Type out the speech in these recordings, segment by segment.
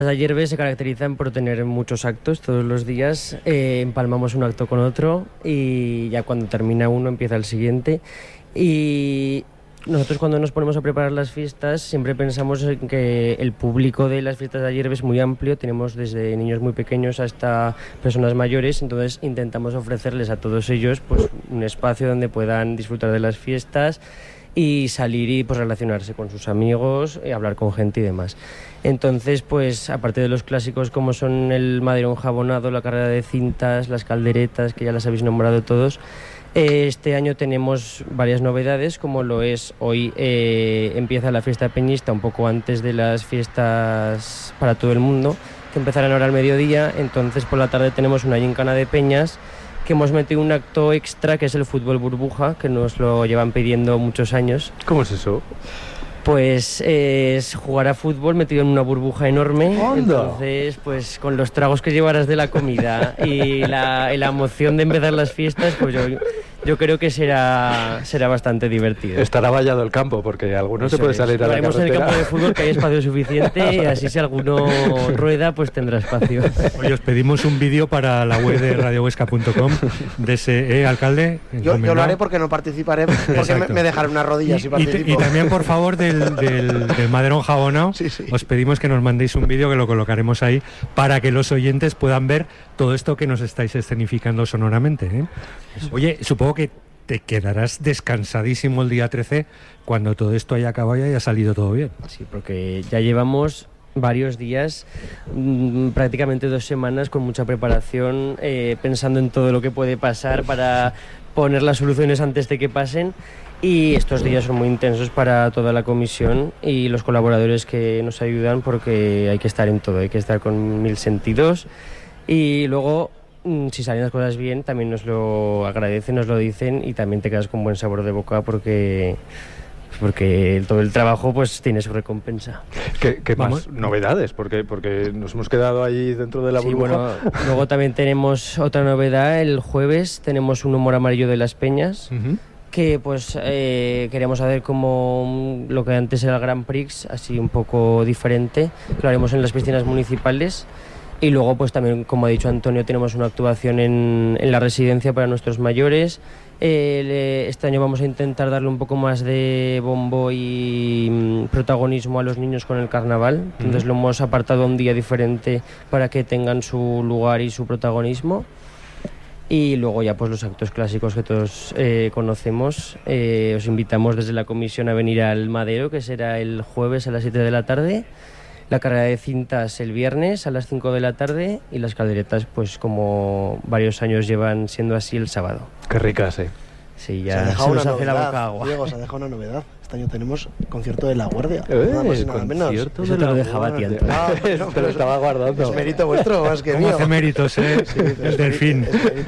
Las Ayerbe se caracterizan por tener muchos actos todos los días, empalmamos un acto con otro y ya cuando termina uno empieza el siguiente. Y nosotros cuando nos ponemos a preparar las fiestas siempre pensamos en que el público de las fiestas de Ayerbe es muy amplio, tenemos desde niños muy pequeños hasta personas mayores, entonces intentamos ofrecerles a todos ellos pues un espacio donde puedan disfrutar de las fiestas y salir y pues relacionarse con sus amigos, hablar con gente y demás. Entonces, pues aparte de los clásicos como son el maderón jabonado, la carrera de cintas, las calderetas, que ya las habéis nombrado todos, este año tenemos varias novedades, como lo es hoy empieza la fiesta peñista un poco antes de las fiestas para todo el mundo, que empezarán ahora al mediodía. Entonces por la tarde tenemos una gincana de peñas, que hemos metido un acto extra que es el fútbol burbuja, que nos lo llevan pidiendo muchos años. ¿Cómo es eso? Pues es jugar a fútbol metido en una burbuja enorme. ¡Onda! Entonces, pues con los tragos que llevarás de la comida y la emoción de empezar las fiestas, pues yo creo que será bastante divertido. Estará vallado el campo, porque algunos se puede salir a la carretera. En el campo de fútbol, que hay espacio suficiente, y así si alguno rueda, pues tendrá espacio. Oye, os pedimos un vídeo para la web de radiohuesca.com de ese, alcalde. Yo lo haré porque no participaré, porque me dejaré unas rodillas si participo. Y también, por favor, del maderón jabonado, sí. Os pedimos que nos mandéis un vídeo que lo colocaremos ahí para que los oyentes puedan ver todo esto que nos estáis escenificando sonoramente, ¿eh? Oye, supongo que te quedarás descansadísimo el día 13 cuando todo esto haya acabado y haya salido todo bien. Sí, porque ya llevamos varios días, prácticamente 2 semanas con mucha preparación, pensando en todo lo que puede pasar para poner las soluciones antes de que pasen. Y estos días son muy intensos para toda la comisión y los colaboradores que nos ayudan, porque hay que estar en todo, hay que estar con 1000 sentidos. Y luego, si salen las cosas bien, también nos lo agradecen, nos lo dicen, y también te quedas con buen sabor de boca porque todo el trabajo pues tiene su recompensa. ¿Qué más novedades? Porque nos hemos quedado ahí dentro de la burbuja. Sí, bueno, luego también tenemos otra novedad. El jueves tenemos un humor amarillo de las peñas. Que pues queremos hacer como lo que antes era el Grand Prix, así un poco diferente. Lo haremos en las piscinas municipales. Y luego pues también, como ha dicho Antonio, tenemos una actuación en la residencia para nuestros mayores. Este año vamos a intentar darle un poco más de bombo y protagonismo a los niños con el carnaval. Entonces lo hemos apartado un día diferente para que tengan su lugar y su protagonismo. Y luego ya pues los actos clásicos que todos conocemos. Os invitamos desde la comisión a venir al Madero, que será el jueves a las 7 de la tarde. La carrera de cintas el viernes a las 5 de la tarde. Y las calderetas, pues como varios años llevan siendo así, el sábado. Qué ricas, ¿eh? Sí, ya se nos hace la boca agua. Diego, se ha dejado una novedad. Este año tenemos concierto de La Guardia. Nada más y nada menos. Eso te lo dejaba a ti, Antonio. No, te lo estaba guardando. Es mérito vuestro, más que mío. ¿Cómo hace méritos, eh? Sí, el delfín.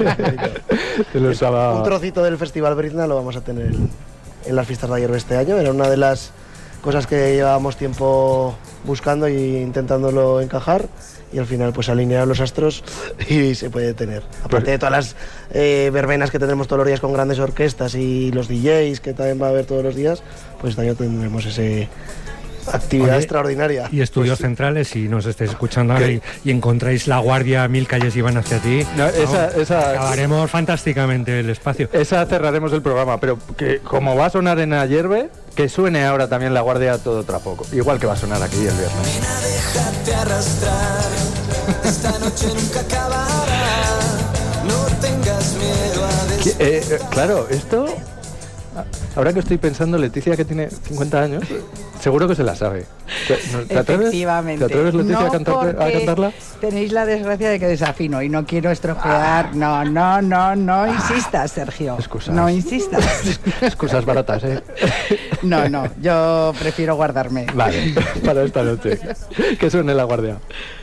Te lo estaba... Un trocito del Festival Brizna lo vamos a tener en las fiestas de Ayerbe este año. Era una de las cosas que llevábamos tiempo buscando e intentándolo encajar, y al final pues alinearon los astros y se puede tener. Aparte de todas las verbenas que tendremos todos los días con grandes orquestas y los DJs que también va a haber todos los días, pues este año tendremos ese actividad extraordinaria. Y estudios centrales, si nos estáis escuchando y encontráis La Guardia, 1000 calles iban hacia ti, acabaremos fantásticamente el espacio. Esa cerraremos el programa, pero que como va a sonar en Ayerbe, que suene ahora también La Guardia a todo trapo, igual que va a sonar aquí el viernes. Déjate arrastrar, esta noche nunca acabará, no tengas miedo a claro, esto, ahora que estoy pensando, Leticia, que tiene 50 años, seguro que se la sabe. ¿Te atreves? Efectivamente. ¿Te atreves, Leticia, no, a cantarla? Tenéis la desgracia de que desafino y no quiero estropear. No insistas, Sergio. Excusas. No insistas. Excusas baratas, ¿eh? No, yo prefiero guardarme. Vale, para esta noche. Que suene La Guardia.